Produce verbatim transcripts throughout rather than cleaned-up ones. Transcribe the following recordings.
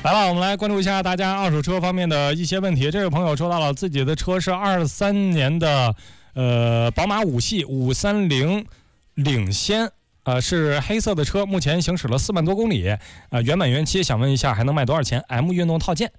来了，我们来关注一下大家二手车方面的一些问题。这位朋友说到了自己的车是二三年的呃宝马五系五三零领先，呃是黑色的车，目前行驶了四万多公里，呃原版原漆，想问一下还能卖多少钱 ？M 运动套件。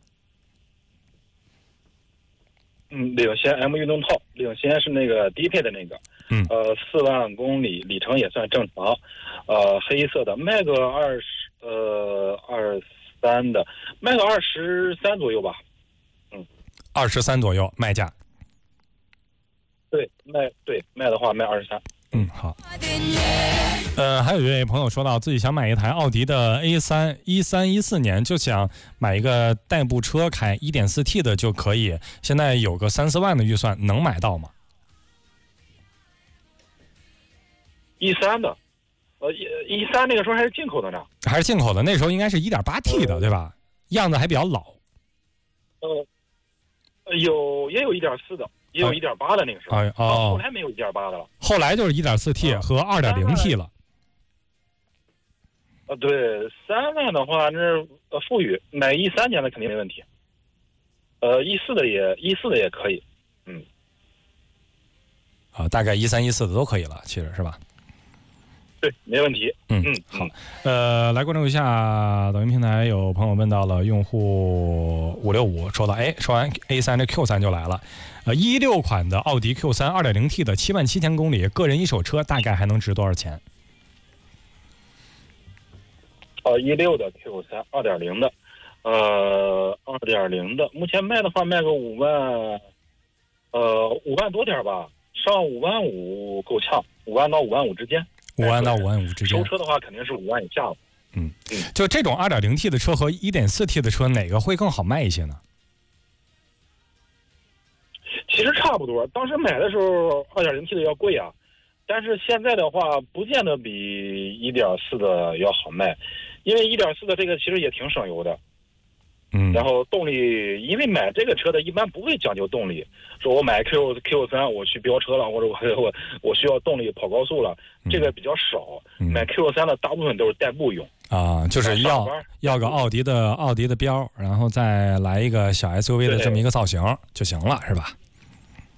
嗯，领先 M 运动套，领先是那个低配的那个， 嗯， 呃，四万公里里程也算正常，呃，黑色的，卖个二十，呃，二三的，卖个二十三左右吧，嗯， 二十三左右卖价。 对，卖对卖的话卖二十三。 嗯，好。呃，还有一位朋友说到自己想买一台奥迪的 A 三，一三一四年就想买一个代步车开 一点四 T 的就可以，现在有个三四万的预算，能买到吗？ 一三的，呃，一一三那个时候还是进口的呢， 还是进口的，那时候应该是 一点八 T 的， 呃、 对吧？样子还比较老。 呃，有也有一点四的。也有一点八的那个时候， 哎哦， 后来没有一点八的了， 后来就是 一点四 T 和 二点零 T 了。 呃，对，三万的话，那呃富裕买一三年的肯定没问题，呃，一四的也一四的也可以，嗯， 啊，大概一三一四的都可以了，其实是吧？ 对，没问题。 嗯嗯，好，呃，来关注一下抖音平台，有朋友问到了用户五六五，说到，哎，说完 A 三这 Q 三就来了，呃，一六款的奥迪 Q 三 二点零 T 的七万七千公里，个人一手车大概还能值多少钱？ 呃，一六的 Q 三 二点零的，呃，二点零的，目前卖的话卖个五万，呃，五万多点吧，上五万五够呛，五万到五万五之间。 五万到五万五之间， 收车的话肯定是五万以下了。 嗯，就这种 二点零 T 的车和 一点四 T 的车，哪个会更好卖一些呢？ 其实差不多，当时买的时候 二点零 T 的要贵啊，但是现在的话不见得比 一点四 的要好卖，因为 一点四 的这个其实也挺省油的。 嗯， 然后动力，因为买这个车的一般不会讲究动力，说我买 Q Q 三我去飙车了，或者我我我需要动力跑高速了，这个比较少。 嗯、 买 Q 三的大部分都是代步用啊，就是要要个奥迪的奥迪的标，然后再来一个小 S U V 的这么一个造型就行了，是吧？